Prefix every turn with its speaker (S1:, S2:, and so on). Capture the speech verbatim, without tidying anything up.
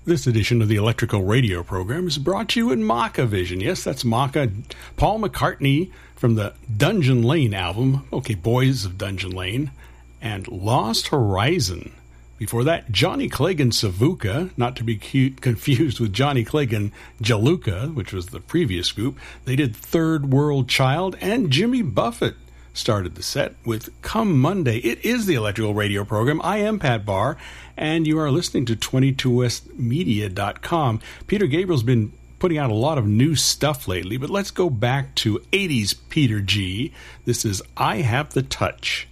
S1: This edition of the Electrical Radio program is brought to you in Maca Vision. Yes, that's Maca. Paul McCartney from the Dungeon Lane album. Okay, Boys of Dungeon Lane. And Lost Horizon. Before that, Johnny Clegg and Savuka, not to be cute, confused with Johnny Clegg and Jaluka, which was the previous group. They did Third World Child, and Jimmy Buffett started the set with Come Monday. It is the Electrical Radio program. I am Pat Barr, and you are listening to twenty-two west media dot com. Peter Gabriel's been putting out a lot of new stuff lately, but let's go back to eighties Peter G. This is I Have the Touch.